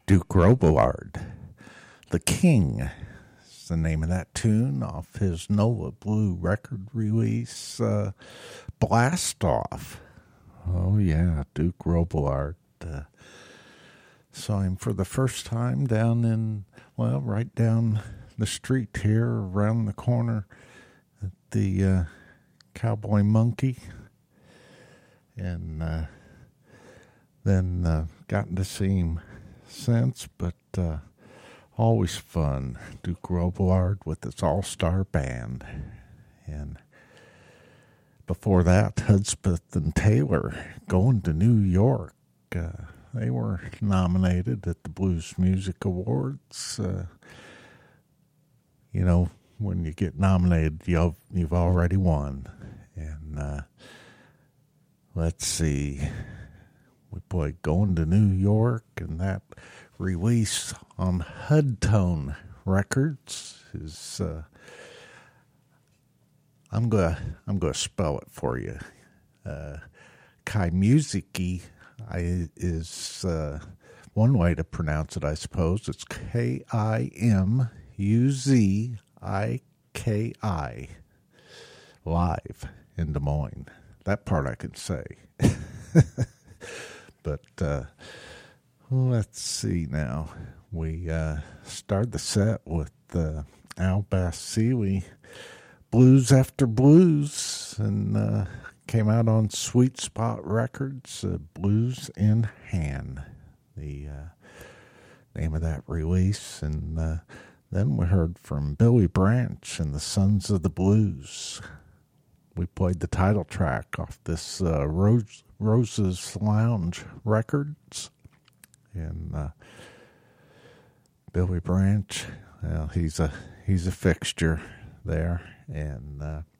Duke Robillard, The King is the name of that tune off his Nova Blue record release, Blast Off. Oh yeah, Duke Robillard. Saw him for the first time down in, well, right down the street here, around the corner at the Cowboy Monkey. And then gotten to see him since, but always fun. Duke Robillard with his all-star band. And before that, Hudspeth and Taylor, Going to New York. They were nominated at the Blues Music Awards. You know, when you get nominated, you've already won. And let's see, we played Going to New York, and that release on Hudtone Records is I'm gonna spell it for you. Kaimusiki is one way to pronounce it, I suppose. It's Kimuziki, live in Des Moines. That part I can say. But let's see now. We started the set with Al Basili, Blues After Blues, and came out on Sweet Spot Records, Blues in Hand, the name of that release. And then we heard from Billy Branch and the Sons of the Blues. We played the title track off this Rose's Lounge Records. And Billy Branch, well, he's a fixture there. And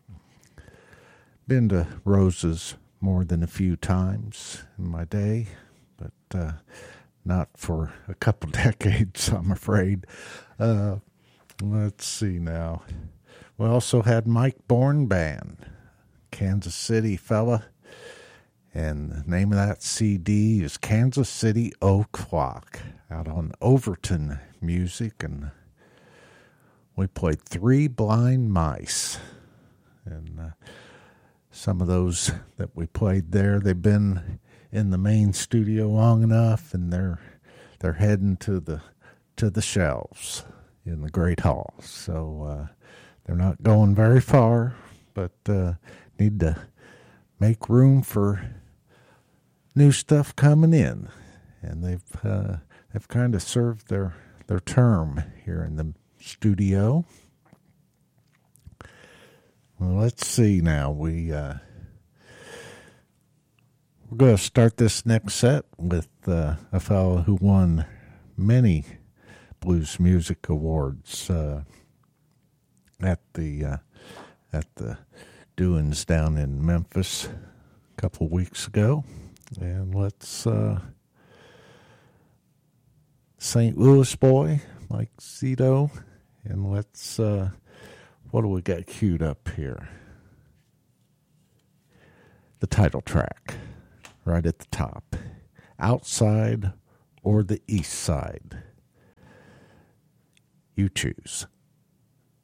been to Rose's more than a few times in my day, but not for a couple decades, I'm afraid. Let's see now. We also had Mike Bourne Band, Kansas City fella, and the name of that CD is Kansas City O'Clock, out on Overton Music, and we played Three Blind Mice. And some of those that we played there, they've been in the main studio long enough, and they're heading to the shelves in the Great Hall. So they're not going very far, but need to make room for new stuff coming in. And they've kind of served their term here in the studio. Well, let's see now. We're going to start this next set with a fellow who won many Blues Music Awards at the doings down in Memphis a couple weeks ago. And let's St. Louis boy, Mike Zito, and let's what do we got queued up here? The title track, right at the top. Outside or the East Side? You choose.